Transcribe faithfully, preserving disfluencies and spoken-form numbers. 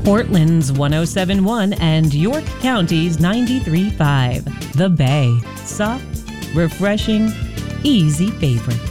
Portland's one oh seven point one and York County's ninety-three point five. The Bay. Soft, refreshing, easy favorite.